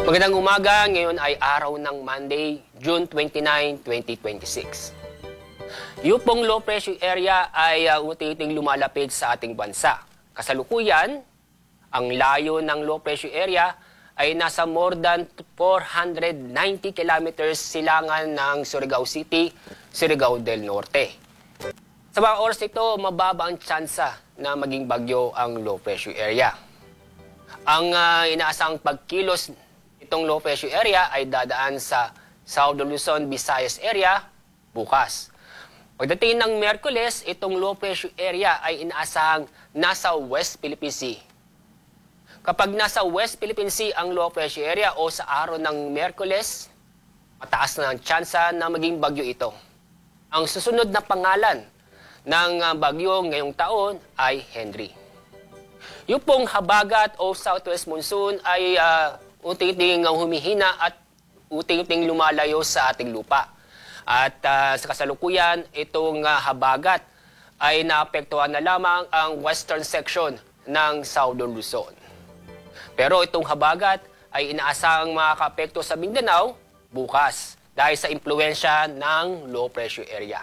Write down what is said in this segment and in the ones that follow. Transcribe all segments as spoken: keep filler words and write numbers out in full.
Magandang umaga, ngayon ay araw ng Monday, June twenty-nine, twenty twenty-six. Yung pong low pressure area ay uh, unti-unting lumalapit sa ating bansa. Kasalukuyan, ang layo ng low pressure area ay nasa more than four hundred ninety kilometers silangan ng Surigao City, Surigao del Norte. Sa mga oras ito, mababa ang tsansa na maging bagyo ang low pressure area. Ang uh, inaasang pagkilos itong low pressure area ay dadaan sa Southern Luzon, Visayas area bukas. Pagdating ng Miyerkules, itong low pressure area ay inaasahang nasa West Philippine Sea. Kapag nasa West Philippine Sea ang low pressure area o sa araw ng Miyerkules, mataas na ang tsansa na maging bagyo ito. Ang susunod na pangalan ng bagyo ngayong taon ay Henry. Yung pong habagat o southwest monsoon ay uh, unti-unting humihina at unti-unting lumalayo sa ating lupa. At uh, sa kasalukuyan, itong uh, habagat ay naapektuhan na lamang ang western section ng Southern Luzon. Pero itong habagat ay inaasahang makakaapekto sa Mindanao bukas dahil sa impluensya ng low pressure area.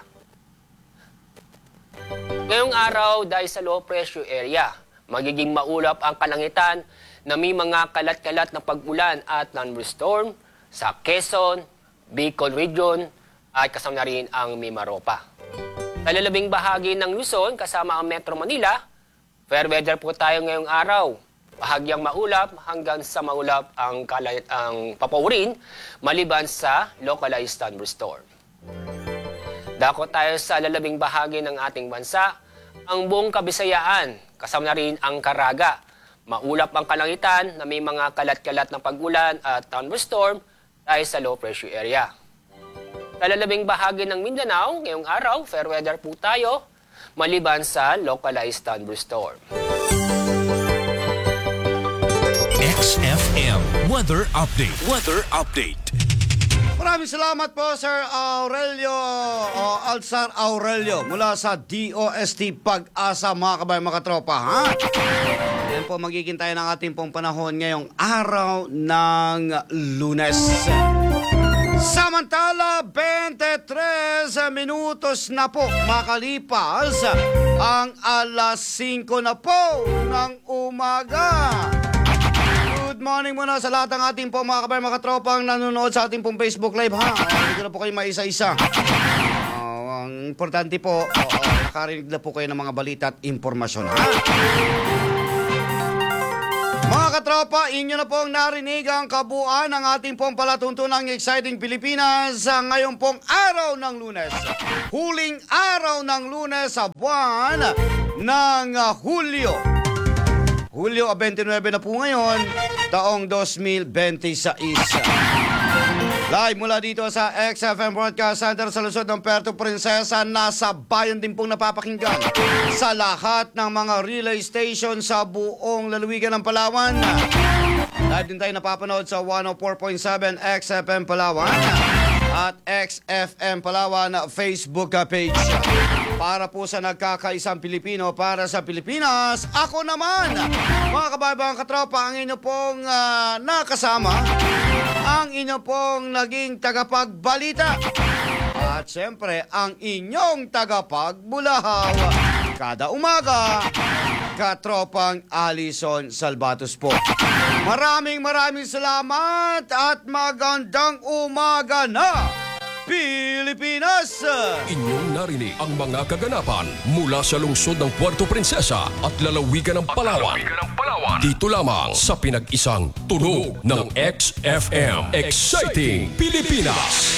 Ngayong araw, dahil sa low pressure area, magiging maulap ang kalangitan na may mga kalat-kalat na pag-ulan at thunderstorm sa Quezon, Bicol Region at kasama na rin ang Mimaropa. Sa lalabing bahagi ng Luzon kasama ang Metro Manila, fair weather po tayo ngayong araw. Bahagyang maulap hanggang sa maulap ang, kalayat, ang papawirin maliban sa localized thunderstorm. Dako tayo sa lalabing bahagi ng ating bansa, ang buong Kabisayaan, kasama na rin ang Caraga. Maulap ang kalangitan na may mga kalat-kalat na pag-ulan at thunderstorm dahil sa low pressure area. Sa lalabing bahagi ng Mindanao, ngayong araw, fair weather po tayo, maliban sa localized thunderstorm. X F M Weather Update. Weather Update. Maraming salamat po, Sir Aurelio o Alzar Aurelio mula sa D O S T Pag-asa, mga kabayan, mga katropa, ha? Yan po magiging tayo ng ating pong panahon ngayong araw ng Lunes. Samantala, twenty-tres minutos na po makalipas ang alas singko na po ng umaga. Good morning muna sa lahat ng ating po mga kabayan, mga katropang nanonood sa ating pong Facebook Live, ha? Hindi ko na po kayo maisa-isa. Uh, ang importante po, uh, nakarinig na po kayo ng mga balita at impormasyon, ha? Mga katropa, inyo na pong narinig ang kabuuan ng ating pong palatuntunang Exciting Pilipinas sa ngayong pong araw ng Lunes. Huling araw ng Lunes sa buwan ng uh, Hulyo. Hulyo twenty-nine na po ngayon, taong twenty twenty-six. Live mula dito sa X F M Broadcast Center sa lungsod ng Puerto Princesa, nasa bayan din pong napapakinggan sa lahat ng mga relay station sa buong lalawigan ng Palawan. Live din tayo napapanood sa one oh four point seven X F M Palawan at X F M Palawan Facebook page. Para po sa nagkakaisang Pilipino, para sa Pilipinas, ako naman, mga kababayang katropa, ang inyo pong uh, nakasama, ang inyo pong naging tagapagbalita, at siyempre, ang inyong tagapagbulahaw. Kada umaga, katropang Alison Salvatos po. Maraming maraming salamat at magandang umaga na, Pilipinas! Inyong narinig ang mga kaganapan mula sa lungsod ng Puerto Princesa at lalawigan ng Palawan. Dito lamang sa pinag-isang tunog ng X F M Exciting Pilipinas.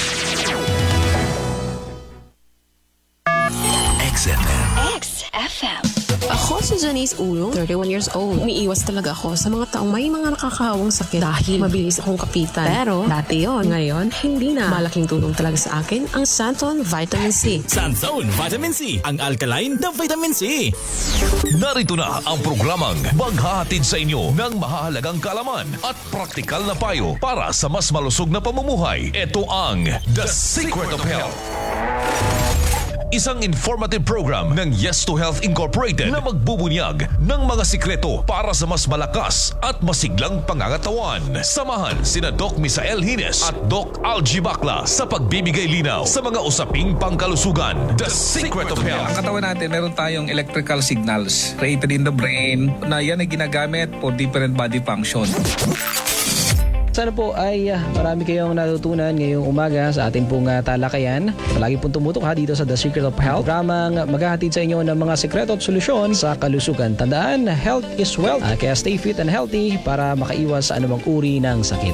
X F M. X F M. Ako si Janice Ulong, thirty-one years old. Umiiwas talaga ako sa mga taong may mga nakakahawang sakit dahil mabilis akong kapitan. Pero dati yon, ngayon hindi na. Malaking tulong talaga sa akin ang Santon Vitamin C. Santon Vitamin C, ang alkaline na vitamin C. Narito na ang programang maghahatid sa inyo ng mahahalagang kaalaman at praktikal na payo para sa mas malusog na pamumuhay. Ito ang The Secret of Health. isang informative program ng Yes to Health Incorporated na magbubunyag ng mga sikreto para sa mas malakas at masiglang pangangatawan. Samahan sina Doc Misael Hines at Doc Algie Bacla sa pagbibigay linaw sa mga usaping pangkalusugan. The Secret of Health. Ang katawan natin, meron tayong electrical signals created in the brain na yan ay ginagamit for different body function. Sana po ay uh, marami kayong natutunan ngayong umaga sa ating pong uh, talakayan. Palagi pong tumutok ha dito sa The Secret of Health. Programang maghahatid sa inyo ng mga sekreto at solusyon sa kalusugan. Tandaan, health is wealth. Uh, kaya stay fit and healthy para makaiwas sa anumang uri ng sakit.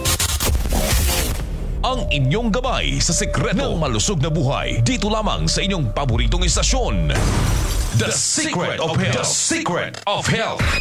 Ang inyong gabay sa sekreto ng malusog na buhay dito lamang sa inyong paboritong istasyon. The Secret of Health. The Secret of Health.